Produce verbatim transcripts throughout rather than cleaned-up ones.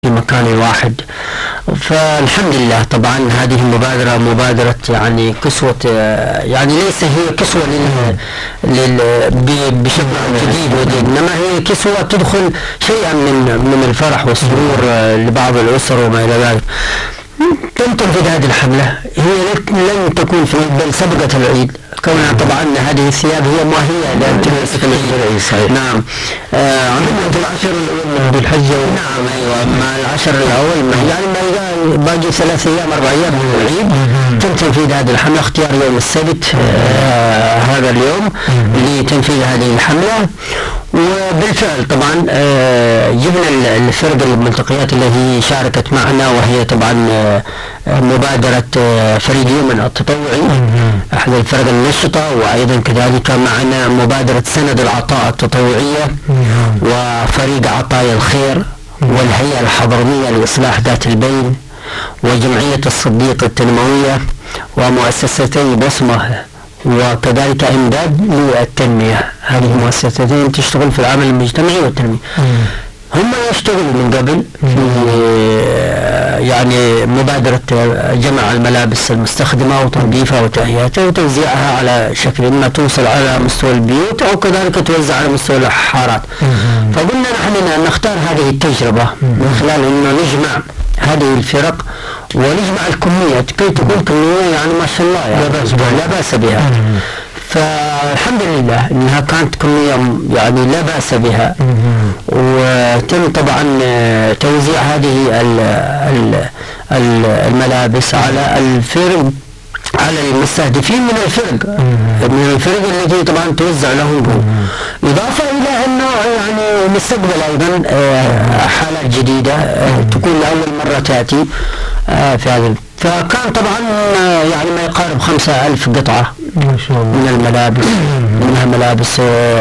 في مكان واحد. فالحمد لله طبعا هذه المبادرة مبادرة يعني كسوة، يعني ليس هي كسوة لل, لل... بشكل جديد، إنما هي كسوة تدخل شيئا من من الفرح والسرور لبعض الأسر وما إلى ذلك. تم تنفيذ هذه الحملة، هي لن تكون في بل سبقت العيد، كونها طبعا هذه الثياب هي ماهية لأن تلبس في العيد. نعم. آه عندنا العشر الأول من ذي الحجة. نعم أيوة، مع العشر الأول يعني ما باقي ثلاث أيام أربع أيام من العيد. تم تنفيذ هذه الحملة، اختيار يوم السبت آه هذا اليوم لتنفيذ هذه الحملة. وبالفعل طبعا آه جبنا الفرق الملتقيات التي شاركت معنا، وهي طبعا آه مبادرة آه فريق يومن التطوعي أحد الفرق النشطة، وأيضا كذلك معنا مبادرة سند العطاء التطوعية وفريق عطايا الخير والهيئة الحضرمية لإصلاح ذات البين وجمعية الصديق التنموية ومؤسستي بصمة وكذلك إمداد للتنمية. هذه المؤسستين تشتغل في العمل المجتمعي والتنمية. هم يشتغلوا من قبل في يعني مبادرة جمع الملابس المستخدمة وتنظيفها وتهيئتها وتوزيعها على شكل ما توصل على مستوى البيوت أو كذلك توزع على مستوى الحارات. فقلنا نحن نختار هذه التجربة من خلال أنه نجمع هذه الفرق ونجمع الكميات كي تكون كمية يعني ما شاء الله يعني لا بأس بها. فالحمد لله انها كانت كمية يعني لا بأس بها. وتم طبعا توزيع هذه الملابس على الفرق، على المستهدفين من الفرق من الفرق التي طبعا توزع لهم. إضافة إلى أنه يعني نستقبل أيضا حالات جديدة تكون لأول مرة تأتي في هذا. فكان طبعا يعني ما يقارب خمسة ألف قطعة ما شاء الله من الملابس، منها ملابس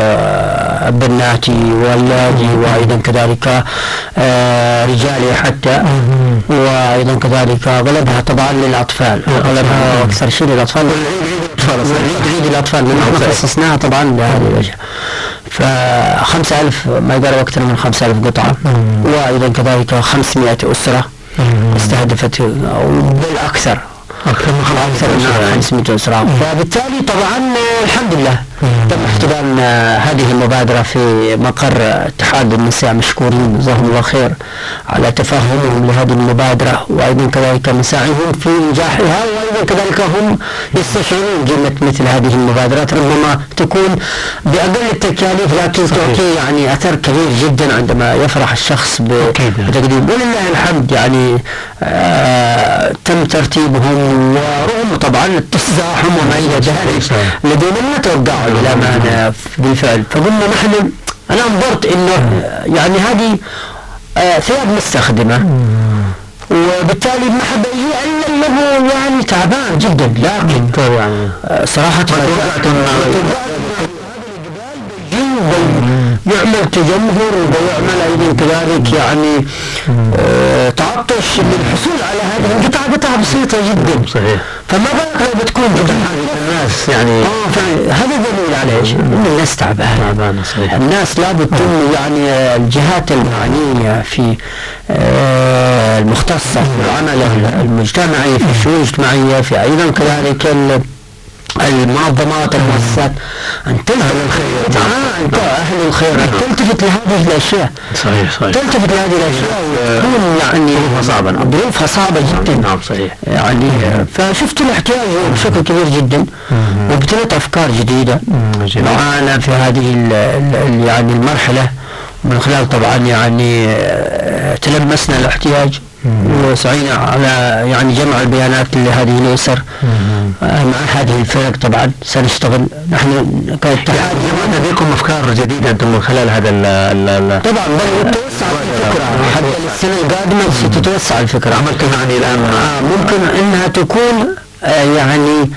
بناتي وولادي وأيضا كذلك رجالي حتى، وأيضا كذلك أغلبها طبعا للأطفال، أغلبها أكثر شيء للأطفال. عيد الأطفال لأننا خصصناها طبعا لهذه الوجه. فخمسة ألف ما يقارب أكثر من خمسة ألف قطعة، وأيضا كذلك خمسمائة أسرة استهدفت أو بالأكثر أكثر من خمسمائة أسرة. فبالتالي طبعا الحمد لله تم احتضان هذه المبادرة في مقر اتحاد النساء، مشكورين جزاهم الله خير على تفهمهم لهذه المبادرة وأيضا كذلك مساعيهم في نجاحها، وأيضا كذلك هم يستشعرون قيمة مثل هذه المبادرات. ربما تكون بأقل التكاليف لكن تعطي يعني أثر كبير جدا عندما يفرح الشخص بتقديم. ولله الحمد يعني آه تم ترتيبهم، ورغم طبعا التزاحم وما إلى ذلك لدينا ما توقعوا للأمانة بالفعل. فقلنا نحن أنا انظرت إنه يعني هذه آه ثياب مستخدمة، وبالتالي ما حد يجي إلا اللي يعني تعبان جدا، لكن يعني آه صراحة يعمل تجمهر ويعمل أيضا كذلك يعني آه تعطش للحصول على هذه القطعة، قطعة بسيطة جدا. صحيح. فما بالك لو بتكون الناس يعني اه هذا دليل على ايش؟ ان الناس تعبانة. صحيح. الناس لابد يعني الجهات المعنية في آه المختصة في العمل المجتمعي في الشؤون الاجتماعية في أيضا كذلك المنظمات المؤسسات أن تلتفت الخير آه أهل الخير أن تلتفت لهذه الأشياء. صحيح صحيح. تلتفت لهذه الأشياء وتكون يعني صعبة، ظروفها صعبة جدا. نعم صحيح. يعني فشفت الاحتياج بشكل كبير جدا، وابتدت أفكار جديدة معانا في هذه يعني المرحلة، من خلال طبعا يعني تلمسنا الاحتياج وسعينا على يعني جمع البيانات لهذه الأسر مع هذه الفرق. طبعا سنشتغل نحن كاتحاد يعني لديكم أفكار جديدة أنتم من خلال هذا ال طبعا بل تتوسع الفكرة حتى السنة القادمة ستتوسع الفكرة. عملتم يعني الآن آه ممكن أنها تكون آه يعني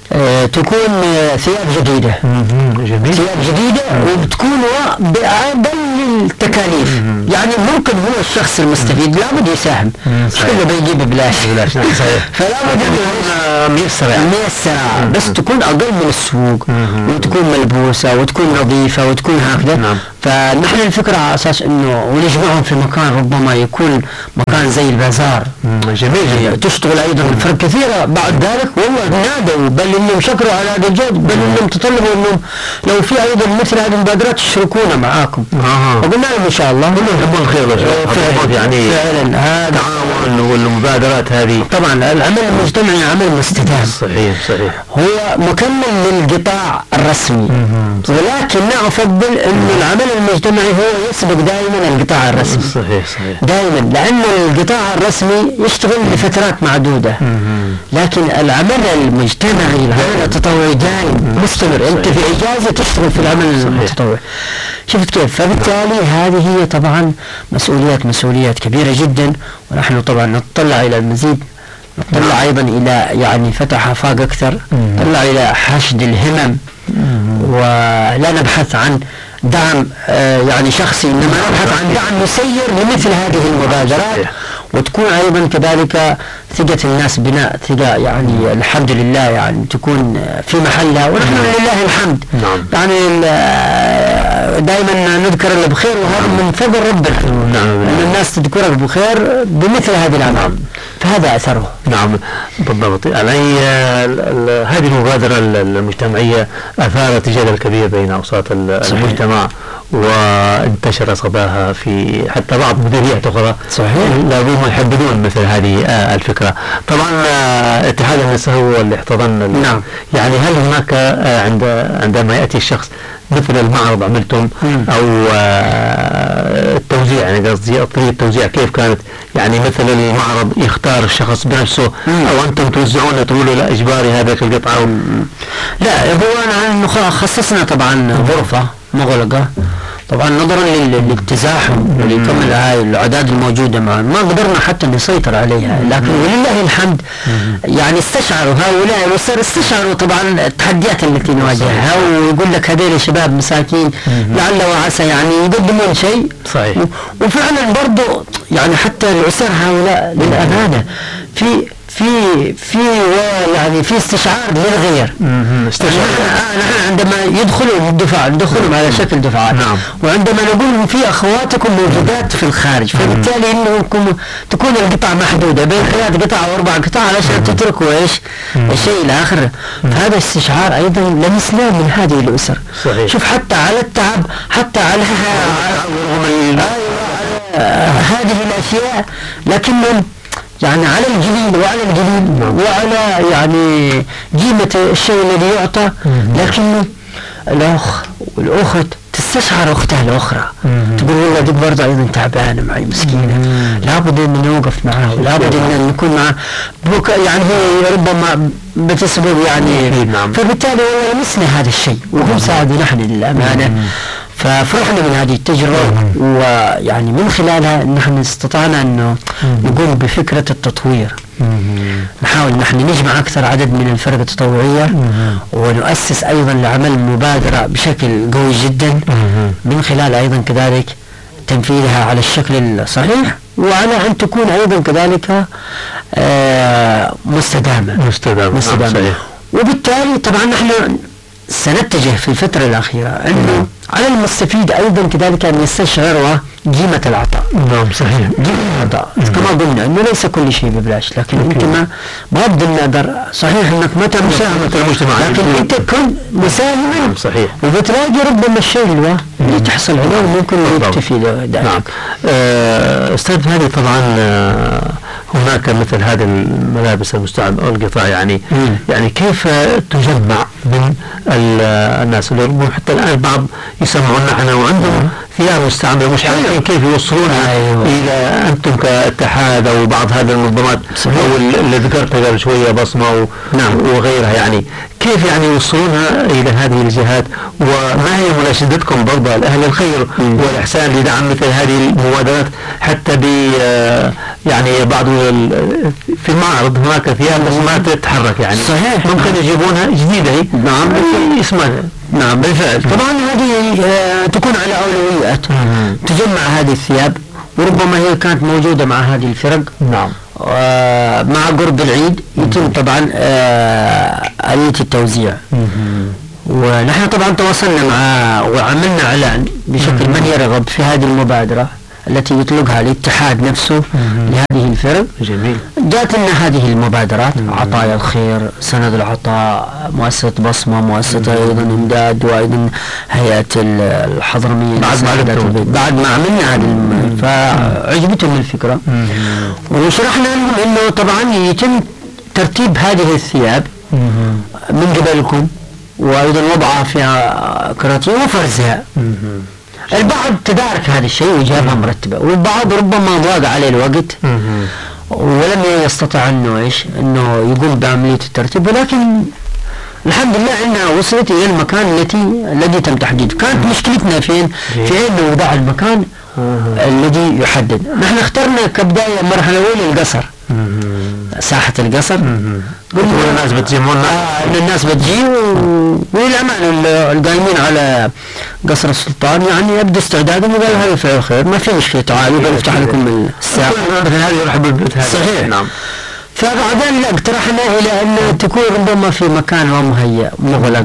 آه تكون آه ثياب جديدة. جميل. ثياب جديدة وبتكون بأقل التكاليف. يعني ممكن هو الشخص المستفيد لابد يساهم، مش كله بيجيب ببلاش. ببلاش صحيح. فلا بد ميسرة يعني. ميسرة بس تكون أقل من السوق وتكون ملبوسة وتكون نظيفة وتكون هكذا. نعم. فنحن الفكرة على أساس إنه ونجمعهم في مكان ربما يكون مكان زي البازار. جميل جميل. تشتغل أيضا فرق كثيرة بعد ذلك، والله نادوا بل إنهم شكروا على هذا الجهد، بل إنهم تطلبوا إنهم لو في أيضا مثل هذه المبادرات تشاركونا معاكم. آه. وقلنا لهم إن شاء الله هم يحبون الخير فعلا يعني فعلا هذا التعاون والمبادرات هذه. طبعا العمل المجتمعي عمل مستدام. صحيح صحيح. هو مكمل للقطاع الرسمي، ولكن أنا أفضل إنه العمل المجتمعي هو يسبق دائما القطاع الرسمي. صحيح صحيح. دائما، لأن القطاع الرسمي يشتغل لفترات معدودة، لكن العمل المجتمعي العمل التطوعي دائم مستمر. أنت في إجازة تشتغل في العمل التطوعي. شفت كيف؟ فبالتالي هذه هي طبعا مسؤوليات مسؤوليات كبيرة جدا، ونحن طبعا نتطلع إلى المزيد، نطلع أيضا إلى يعني فتح آفاق أكثر، نطلع إلى حشد الهمم، ولا نبحث عن دعم آه يعني شخصي، إنما نبحث عن دعم مسير لمثل هذه المبادرات، وتكون أيضا كذلك ثقة الناس بناء ثقة يعني الحمد لله يعني تكون في محلها، ونحن لله الحمد. نعم. يعني دائما نذكر اللي بخير، وهذا من فضل ربنا. نعم. أن الناس تذكرك بخير بمثل هذه الأعمال. فهذا أثره. نعم بالضبط. يعني هذه المبادرة المجتمعية أثارت جدل كبير بين أوساط المجتمع، وانتشر صداها في حتى بعض مديريات أخرى. صحيح. لابد يحبذون مثل هذه الفكرة. طبعا اتحاد النساء هو اللي احتضن. نعم. يعني هل هناك عند عندما يأتي الشخص مثل المعرض عملتم او التوزيع، يعني قصدي طريقة التوزيع كيف كانت؟ يعني مثل المعرض يختار الشخص بنفسه او انتم توزعون تقولوا لا اجباري هذه القطعة؟ لا، هو انا خصصنا طبعا غرفة مغلقة طبعا نظرا للتزاحم ولكم هاي الاعداد الموجوده معنا، ما قدرنا حتى نسيطر عليها، لكن ولله الحمد يعني استشعروا هؤلاء وصار استشعروا طبعا التحديات التي نواجهها، ويقول لك هذول الشباب مساكين لعل وعسى يعني يقدمون شيء. صحيح. وفعلا برضو يعني حتى العسر هؤلاء للامانه في في في يعني في استشعار للغير. استشعار نحن عندما يدخلوا الدفاع ندخلهم على شكل دفعات. نعم. وعندما نقول في اخواتكم موجودات في الخارج، فبالتالي انكم تكون القطع محدوده بين ثلاث قطع او اربع قطع علشان تتركوا ايش الشيء الاخر. فهذا استشعار ايضا لمسناه من هذه الاسر. صحيح. شوف حتى على التعب، حتى على هذه الاشياء، لكنهم يعني على الجليل وعلى الجليل وعلى يعني قيمة الشيء الذي يعطى، لكنه الأخ والأخت تستشعر أختها الأخرى، تقول والله دي برضه أيضا تعبانة معي مسكينة، لابد أن نوقف معها ولابد أن نكون معها، يعني هي ربما بتسبب يعني. فبالتالي والله لمسنا هذا الشيء وهم ساعدوا نحن للأمانة. ففرحنا من هذه التجربة، ويعني من خلالها نحن استطعنا أنه نقوم بفكرة التطوير. نحاول نحن نجمع أكثر عدد من الفرق التطوعية، ونؤسس أيضا لعمل مبادرة بشكل قوي جدا، من خلال أيضا كذلك تنفيذها على الشكل الصحيح، وعلى أن تكون أيضا كذلك آه مستدامة مستدامة, مستدامة. وبالتالي طبعا نحن سنتجه في الفترة الأخيرة أنه على المستفيد أيضا كذلك أن يستشعر قيمة العطاء. نعم صحيح. قيمة العطاء كما قلنا أنه ليس كل شيء ببلاش، لكن أنت ما بغض النظر صحيح أنك متى مساهمة المجتمع، لكن أنت كن مساهما. صحيح. وبتلاقي ربما الشيء اللي تحصل عليه ممكن يكتفي ذلك. نعم. أستاذ هذه طبعا هناك مثل هذه الملابس المستعملة أو القطاع، يعني مم. يعني كيف تجمع من الناس اللي حتى الآن بعض يسمعون نحن وعندهم ثياب مستعملة مش عارفين كيف يوصلونها. أيوة. إلى أنتم كاتحاد أو بعض هذه المنظمات أو اللي ذكرتها قبل شوية بصمة و... نعم. وغيرها، يعني كيف يعني يوصلونها إلى هذه الجهات، وما هي مناشدتكم برضه لأهل الخير مم. والإحسان لدعم مثل هذه المبادرات حتى ب يعني بعض في المعرض هناك ثياب بس ما تتحرك يعني صحيح ممكن يجيبونها جديدة هي نعم اسمها نعم بالفعل طبعا هذه آه تكون على أولويات تجمع هذه الثياب وربما هي كانت موجودة مع هذه الفرق نعم آه مع قرب العيد يتم طبعا آه آلية التوزيع ونحن طبعا تواصلنا مع وعملنا إعلان بشكل من يرغب في هذه المبادرة التي يطلقها الاتحاد نفسه لهذه الفرق. جميل. جاءت لنا هذه المبادرات عطايا الخير، سند العطاء، مؤسسة بصمة، مؤسسة أيضا إمداد، وأيضا هيئة الحضرمية بعد ما بعد ما عملنا هذه فعجبتهم الفكرة وشرحنا لهم إنه طبعا يتم ترتيب هذه الثياب من قبلكم وأيضا وضعها في كراتين وفرزها. البعض تدارك هذا الشيء وجابها مرتبة، والبعض ربما ضاق عليه الوقت ولم يستطع انه ايش انه يقوم بعملية الترتيب، ولكن الحمد لله انها وصلت الى المكان التي الذي تم تحديده. كانت مشكلتنا فين؟ في انه وضع المكان الذي يحدد. نحن اخترنا كبداية مرحلة اولى القصر، ساحة القصر، قلنا الناس بتجي منا آه ان الناس بتجي وللأمان القايمين على قصر السلطان يعني يبدو استعدادهم وقال هذا فعل خير ما في مشكلة، تعالوا بنفتح لكم الساحة هذه يرحب بالبيت هذا. صحيح. نعم. فبعدين اقترحنا الى ان تكون ربما في مكان مهيأ مغلق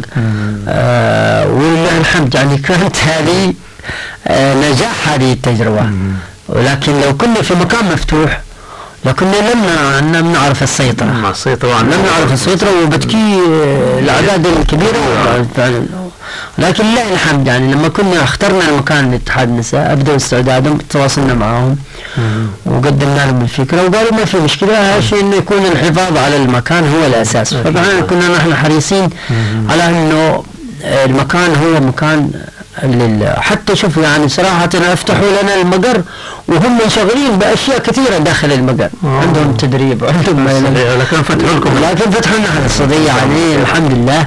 آه ولله الحمد يعني كانت هذه آه نجاح هذه التجربة. ولكن لو كنا في مكان مفتوح لكن لم لم نعرف السيطرة مع السيطرة لم نعرف السيطرة وبتكي الأعداد الكبيرة فعلا. لكن لله الحمد يعني لما كنا اخترنا المكان لاتحاد النساء أبدأوا استعدادهم، تواصلنا معهم وقدمنا لهم الفكرة وقالوا ما في مشكلة، هذا شيء إنه يكون الحفاظ على المكان هو الأساس. فطبعا كنا نحن حريصين على إنه المكان هو مكان حتى شوف يعني صراحة افتحوا لنا المقر وهم شغالين بأشياء كثيرة داخل المقر. عندهم تدريب وعندهم لكن فتحوا لكم لكن فتحوا لنا الصدية يعني الحمد لله.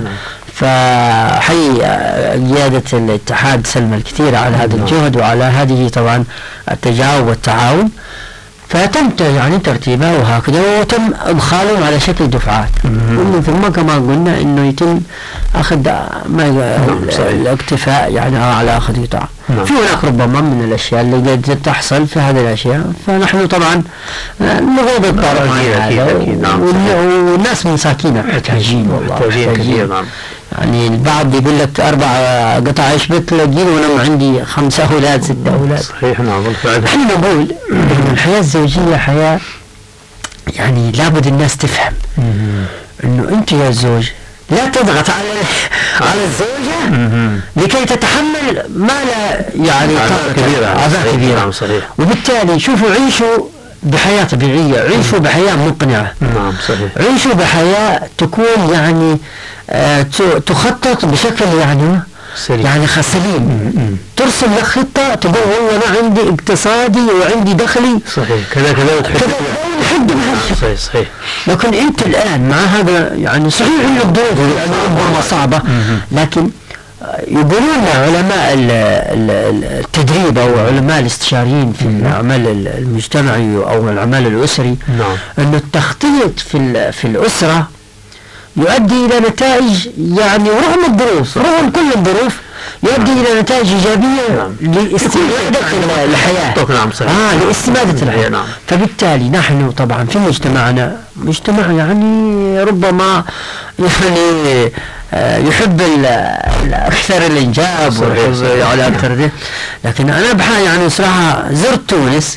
فحي قيادة الاتحاد سلمى الكثير على هذا الجهد وعلى هذه طبعا التجاوب والتعاون، فتم يعني ترتيبها وهكذا وتم ادخالهم على شكل دفعات. ومن ثم كما قلنا انه يتم اخذ ما الاكتفاء يعني على اخذ قطاع. في هناك ربما من الاشياء اللي قد تحصل في هذه الاشياء فنحن طبعا نغيب الطرف هذا والناس مساكين محتاجين والله محتاجين. يعني البعض يقول لك أربع قطع عيش بتلاقين وأنا عندي خمسة أولاد ستة أولاد. صحيح. نعم بالفعل. احنا نقول إن الحياة الزوجية حياة يعني لابد الناس تفهم إنه أنت يا زوج لا تضغط على على الزوجة لكي تتحمل ما لا يعني أعباء كبيرة. صحيح. وبالتالي شوفوا عيشوا بحياة طبيعية، عيشوا بحياة مقنعة. نعم صحيح. عيشوا بحياة تكون يعني آه تخطط بشكل يعني سليم. يعني سليم. ترسم لك خطة تقول والله أنا عندي اقتصادي وعندي دخلي صحيح كذا كذا كذا نحب صحيح صحيح. لكن أنت الآن مع هذا يعني صحيح إنه الظروف يعني ربما صعبة لكن يقولون علماء التدريب أو علماء الاستشاريين في الأعمال المجتمعي أو الأعمال الأسري نعم. أن التخطيط في في الأسرة يؤدي إلى نتائج يعني رغم الظروف رغم كل الظروف يؤدي نعم. إلى نتائج إيجابية نعم. لاستمادة الحياة. نعم صحيح. آه لاستمادة الحياة. نعم. فبالتالي نحن طبعا في مجتمعنا مجتمع يعني ربما يعني آه يحب أكثر الإنجاب ويحب على أكثر ده. لكن أنا بحا يعني صراحة زرت تونس.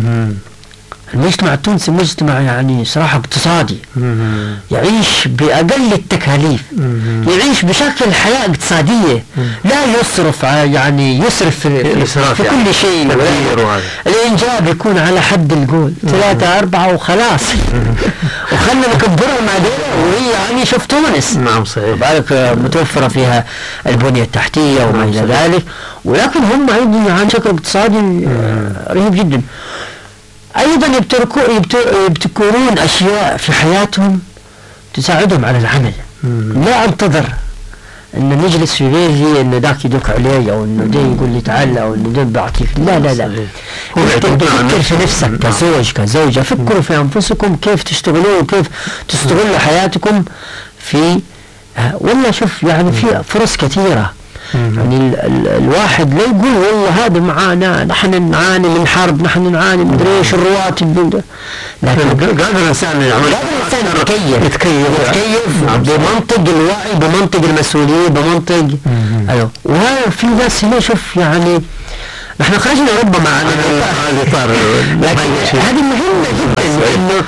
المجتمع التونسي مجتمع يعني صراحة اقتصادي يعيش بأقل التكاليف يعيش بشكل حياة اقتصادية لا يصرف يعني يسرف في, في يعني كل شيء. الإنجاب يكون على حد القول ثلاثة أربعة وخلاص وخلنا نكبرها مع دولة وهي يعني شوف تونس نعم صحيح بالك متوفرة فيها البنية التحتية وما إلى ذلك ولكن هم عندهم عن شكل اقتصادي رهيب جدا. أيضا يبتكرون أشياء في حياتهم تساعدهم على العمل. لا أنتظر ان نجلس في بيتي ان ذاك يدق علي او انه ده يقول لي تعال او انه ده بعطيك، لا لا لا. انت تفكر في نفسك كزوج كزوجة، فكروا في انفسكم كيف تشتغلوا وكيف تستغلوا حياتكم في والله. شوف يعني في فرص كثيرة، يعني ال ال الواحد لا يقول والله هذا معانا نحن نعاني من حرب، نحن نعاني من ايش الرواتب، لكن قادر الانسان يعمل، قادر الانسان يتكيف يتكيف يتكيف بمنطق الوعي، بمنطق المسؤولية، بمنطق ايوه. وهذا في ناس هنا شوف يعني نحن خرجنا ربما عن الاطار، لكن هذه مهمة جدا انه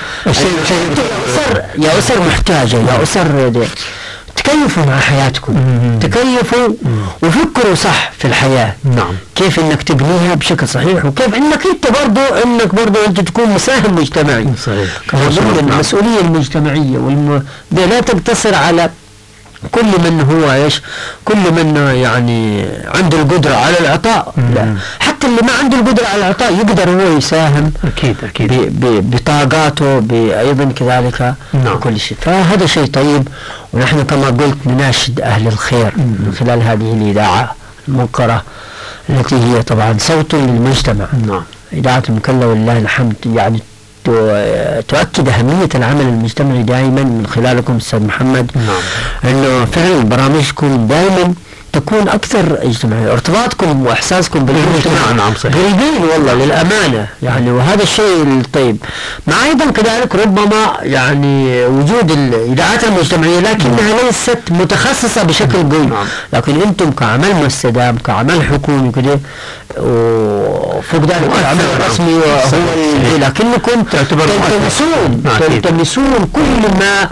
يا اسر محتاجة، يا اسر تكيفوا مع حياتكم، تكيفوا وفكروا صح في الحياة. نعم. كيف انك تبنيها بشكل صحيح، وكيف انك انت برضو انك برضو انت تكون مساهم مجتمعي. صحيح. كمان المسؤولية المجتمعية والم... لا تقتصر على كل من هو ايش، كل من يعني عنده القدرة على العطاء، لا حتى اللي ما عنده القدرة على العطاء يقدر هو يساهم اكيد اكيد بطاقاته، بايضا كذلك بكل شيء. فهذا شيء طيب، ونحن كما قلت نناشد اهل الخير من خلال هذه الاذاعة المنقرة التي هي طبعا صوت للمجتمع. نعم. اذاعة المكلا ولله الحمد يعني تؤكد أهمية العمل المجتمعي دائما من خلالكم أستاذ محمد. نعم. أنه فعلا برامجكم دائما تكون أكثر اجتماعية، ارتباطكم وإحساسكم بالمجتمع. نعم صحيح. قريبين والله للأمانة يعني، وهذا الشيء الطيب. مع أيضا كذلك ربما يعني وجود الإذاعات المجتمعية لكنها ليست متخصصة بشكل قوي. نعم. لكن أنتم كعمل مستدام كعمل حكومي كده وفوق ذلك العمل الرسمي هو، لكنكم تلتمسون تلتمسون كل ما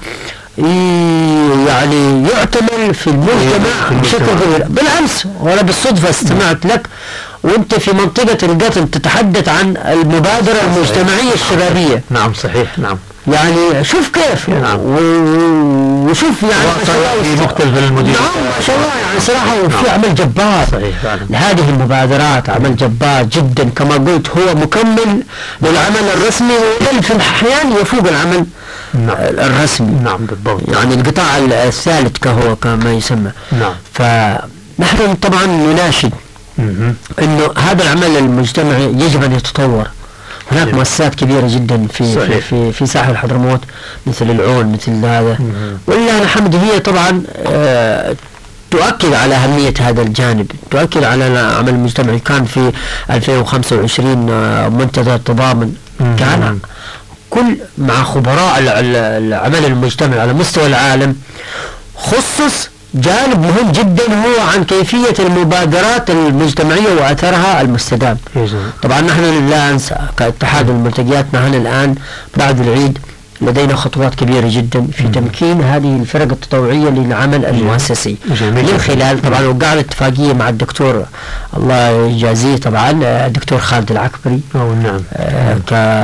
يعني يعتمل في المجتمع بشكل كبير. بالأمس ولا بالصدفة استمعت لك وانت في منطقة القطن تتحدث عن المبادرة المجتمعية الشبابية. نعم صحيح. نعم. يعني شوف كيف. نعم. وشوف يعني في مختلف المديريات. نعم ما شاء الله يعني صراحة. وفي عمل جبار. صحيح فعلا. هذه المبادرات عمل جبار جدا، كما قلت هو مكمل للعمل الرسمي، وبل في الأحيان يفوق العمل نعم. الرسمي. نعم بالضبط. يعني القطاع الثالث كهو كما يسمى. نعم. فنحن طبعا نناشد انه هذا العمل المجتمعي يجب ان يتطور. هناك مؤسسات كبيرة جدا في صحيح. في في, في ساحل حضرموت مثل العون مثل هذا، ولله الحمد هي طبعا آه تؤكد على أهمية هذا الجانب، تؤكد على العمل المجتمعي. كان في ألفين وخمسة وعشرين آه منتدى التضامن كان كل مع خبراء العمل المجتمعي على مستوى العالم خصص جانب مهم جدا هو عن كيفية المبادرات المجتمعية وأثرها المستدام. طبعا نحن لا ننسى كاتحاد الملتقيات نحن الآن بعد العيد لدينا خطوات كبيرة جدا في تمكين هذه الفرق التطوعية للعمل المؤسسي من خلال طبعا وقعنا اتفاقية مع الدكتور الله يجازيه طبعا الدكتور خالد العكبري. نعم. آه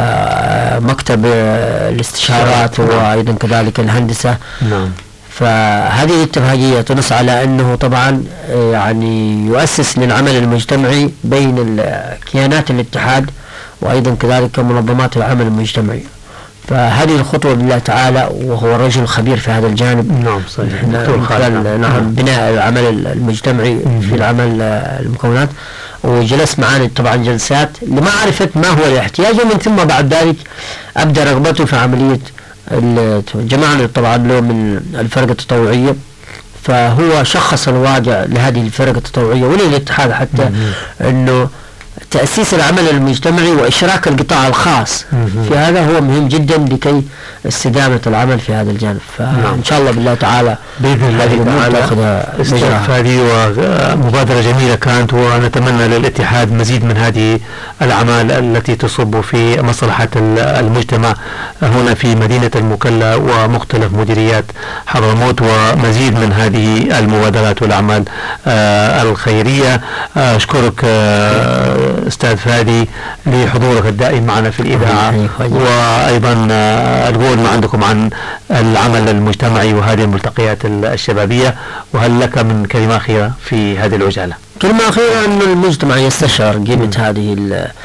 كمكتب الاستشارات وأيضا كذلك الهندسة. نعم. فهذه الاتفاقية تنص على أنه طبعا يعني يؤسس للعمل المجتمعي بين كيانات الاتحاد وأيضا كذلك منظمات العمل المجتمعي. فهذه الخطوة بالله تعالى وهو رجل خبير في هذا الجانب. نعم صحيح. نعم. نعم بناء العمل المجتمعي في العمل المكونات، وجلس معنا طبعا جلسات لمعرفة ما هو الاحتياج، ومن ثم بعد ذلك أبدأ رغبته في عملية جمعنا طبعا له من الفرق التطوعية، فهو شخص الواقع لهذه الفرق التطوعية وللاتحاد حتى انه تأسيس العمل المجتمعي وإشراك القطاع الخاص في هذا هو مهم جدا لكي استدامة العمل في هذا الجانب. فإن شاء الله بالله تعالى بإذن الله تعالى استفادي ومبادرة جميلة كانت، ونتمنى للاتحاد مزيد من هذه الأعمال التي تصب في مصلحة المجتمع هنا في مدينة المكلا ومختلف مديريات حضرموت، ومزيد من هذه المبادرات والأعمال الخيرية. أشكرك أستاذ فادي لحضورك الدائم معنا في الإذاعة، وأيضا القول ما عندكم عن العمل المجتمعي وهذه الملتقيات الشبابية، وهل لك من كلمة أخيرة في هذه العجالة؟ كلمة أخيرة أن المجتمع يستشعر قيمة هذه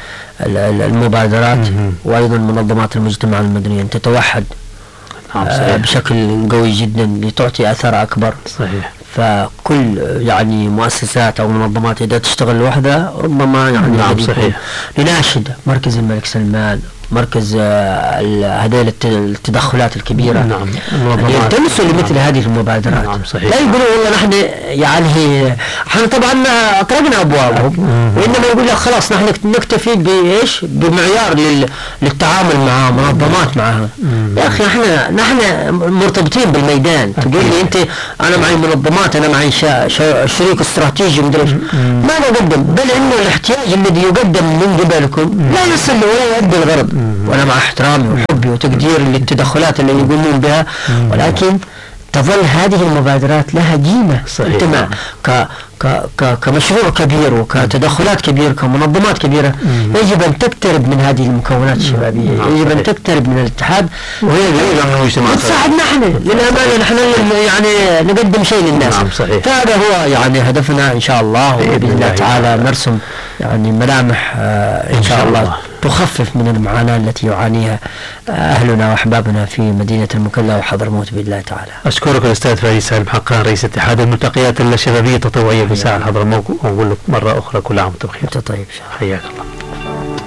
المبادرات وأيضا منظمات المجتمع المدني أن تتوحد آه بشكل قوي جدا لتعطي أثر أكبر. صحيح. فكل يعني مؤسسات أو منظمات إذا تشتغل لوحدها ربما يعني نعم صحيح. نناشد مركز الملك سلمان، مركز هذيل التدخلات الكبيرة، نعم يعني يلتمسوا لمثل هذه المبادرات. نعم صحيح. لا يقولوا والله نحن يعني احنا طبعا اطلقنا ابوابهم، وانما يقول لك خلاص نحن نكتفي بايش؟ بمعيار لل... للتعامل مع منظمات معها. يا اخي احنا نحن مرتبطين بالميدان، تقول لي انت انا معي منظمات، انا معي شا... شا... شريك استراتيجي مدري ما نقدم، بل انه الاحتياج الذي يقدم من قبلكم لا يصل ولا يؤدي الغرض. وانا مع احترامي وحبي وتقديري للتدخلات اللي يقومون بها، ولكن تظل هذه المبادرات لها قيمة. انت مع ك ك ك كمشروع كبير وكتدخلات كبيرة كمنظمات كبيرة مم. يجب ان تقترب من هذه المكونات الشبابية، مم. يجب ان تقترب من الاتحاد وهي وتساعدنا نحن للأمانة نحن يعني نقدم شيء للناس. نعم صحيح. فهذا هو يعني هدفنا ان شاء الله، وبإذن الله تعالى نرسم يعني ملامح آه ان شاء الله تخفف من المعاناة التي يعانيها أهلنا وأحبابنا في مدينة المكلا وحضرموت بإذن الله تعالى. أشكرك الأستاذ فايز سالم حقان رئيس اتحاد الملتقيات الشبابية التطوعية في ساحل حضرموت، وأقول لك مرة أخرى كل عام وأنت بخير. أنت طيب. حياك الله.